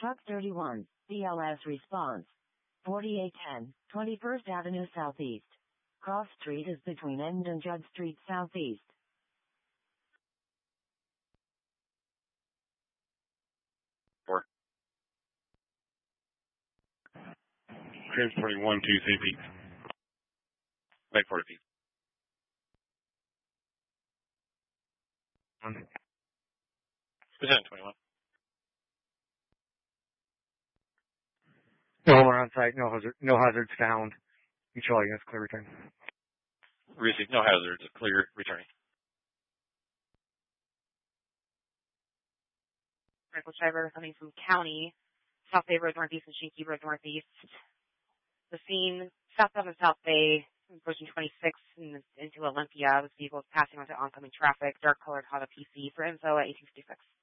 Truck 31, BLS response. 4810, 21st Avenue Southeast. Cross Street is between End and Judd Street Southeast. Trans 21 to St. Pete. Lake 40 feet. Lieutenant 21. No more on site, no hazards found. Control units clear return. Received, no hazards, clear, returning. Michael Schreiber coming from County, South Bay Road Northeast and Shinky Road Northeast. The scene, southbound of South Bay, approaching 26 into Olympia, with vehicles passing onto oncoming traffic, dark colored Honda PC for info at 1856.